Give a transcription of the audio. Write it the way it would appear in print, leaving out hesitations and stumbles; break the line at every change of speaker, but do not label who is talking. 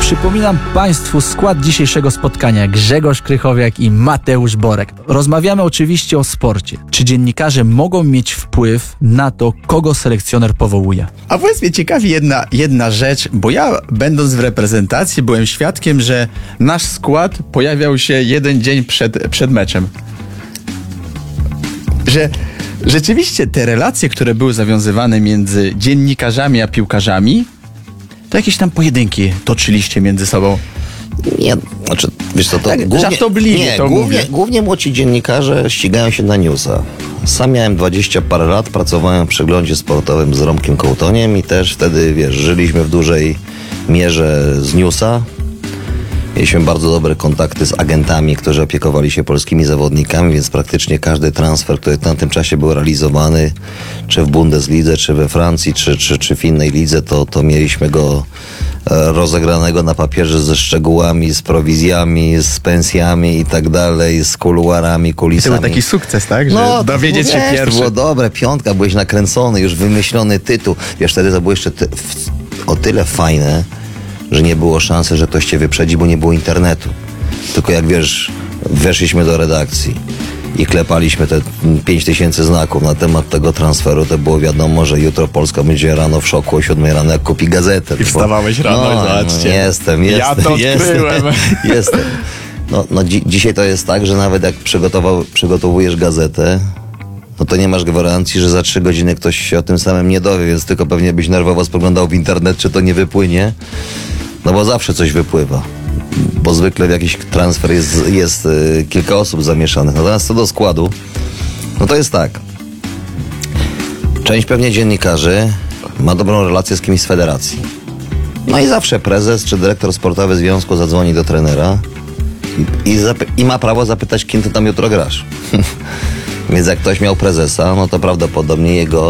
Przypominam Państwu skład dzisiejszego spotkania: Grzegorz Krychowiak i Mateusz Borek. Rozmawiamy oczywiście o sporcie. Czy dziennikarze mogą mieć wpływ na to, kogo selekcjoner powołuje?
A powiedz mnie, ciekawi jedna rzecz, bo ja, będąc w reprezentacji, byłem świadkiem, że nasz skład pojawiał się jeden dzień przed meczem. Że rzeczywiście te relacje, które były zawiązywane między dziennikarzami a piłkarzami, to jakieś tam pojedynki toczyliście między sobą.
Nie, znaczy, wiesz co, to
Tak, żartobliwie to mówię.
głównie młodzi dziennikarze ścigają się na newsa. Sam miałem 20 parę lat, pracowałem w przeglądzie sportowym z Romkiem Kołtoniem i też wtedy, wiesz, żyliśmy w dużej mierze z newsa. Mieliśmy bardzo dobre kontakty z agentami, którzy opiekowali się polskimi zawodnikami, więc praktycznie każdy transfer, który w tamtym czasie był realizowany, czy w Bundeslidze, czy we Francji, czy w innej lidze, to mieliśmy go rozegranego na papierze ze szczegółami, z prowizjami, z pensjami i tak dalej, z kuluarami,
I to
kulisami.
był taki sukces, tak? Że dowiedzieć się
To
pierwszy.
było dobre, piątka, byłeś nakręcony, już wymyślony tytuł. Wiesz, wtedy to było jeszcze o tyle fajne, że nie było szansy, że ktoś cię wyprzedzi, bo nie było internetu. Tylko jak wiesz, weszliśmy do redakcji i klepaliśmy te 5000 znaków na temat tego transferu, to było wiadomo, że jutro Polska będzie rano w szoku o 7 rano, jak kupi gazetę.
I wstawałeś rano i zobaczcie.
Jestem.
Ja to odkryłem.
Jestem. Dzisiaj to jest tak, że nawet jak przygotowujesz gazetę, no to nie masz gwarancji, że za 3 godziny ktoś się o tym samym nie dowie, więc tylko pewnie byś nerwowo spoglądał w internet, czy to nie wypłynie. No bo zawsze coś wypływa. Bo zwykle w jakiś transfer jest kilka osób zamieszanych. Natomiast co do składu, no to jest tak. Część pewnie dziennikarzy ma dobrą relację z kimś z federacji. No i zawsze prezes czy dyrektor sportowy związku zadzwoni do trenera i ma prawo zapytać, kim ty tam jutro grasz. Więc jak ktoś miał prezesa, no to prawdopodobnie jego